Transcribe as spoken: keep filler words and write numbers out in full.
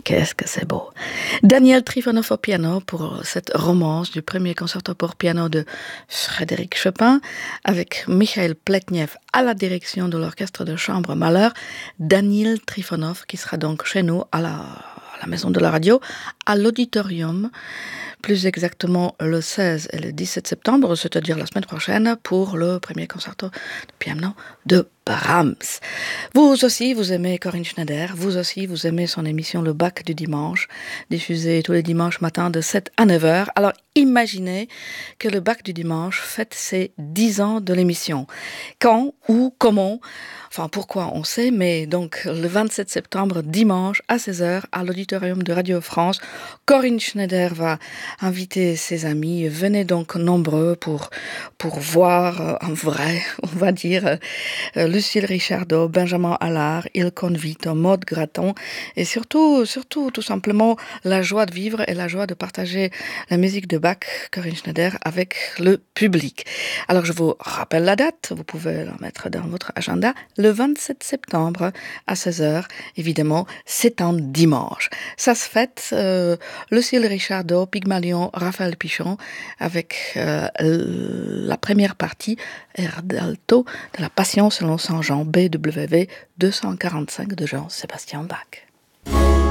Qu'est-ce que c'est beau. Daniel Trifonov au piano pour cette romance du premier concerto pour piano de Frédéric Chopin, avec Michael Pletnev à la direction de l'orchestre de chambre Mahler. Daniel Trifonov qui sera donc chez nous à la, à la Maison de la Radio, à l'Auditorium, plus exactement le seize et le dix-sept septembre, c'est-à-dire la semaine prochaine, pour le premier concerto de piano de Brahms. Vous aussi, vous aimez Corinne Schneider, vous aussi, vous aimez son émission Le Bac du dimanche, diffusée tous les dimanches matins de sept à neuf heures. Alors imaginez que le Bac du dimanche fête ses dix ans de l'émission. Quand, où, comment, enfin pourquoi on sait, mais donc le vingt-sept septembre, dimanche à seize heures, à l'auditorium de Radio France, Corinne Schneider va inviter ses amis. Venez donc nombreux pour, pour voir en vrai, on va dire, Lucille Richardot, Benjamin Allard, Ilkon Vito, Maud Graton, et surtout, surtout, tout simplement, la joie de vivre et la joie de partager la musique de Bach, Corinne Schneider, avec le public. Alors, je vous rappelle la date, vous pouvez la mettre dans votre agenda, le vingt-sept septembre à seize heures, évidemment, c'est un dimanche. Ça se fête, euh, Lucille Richardot, Pygmalion, Raphaël Pichon, avec euh, la première partie, air d'alto, de la Passion selon Saint Jean, B W V deux cent quarante-cinq de Jean-Sébastien Bach.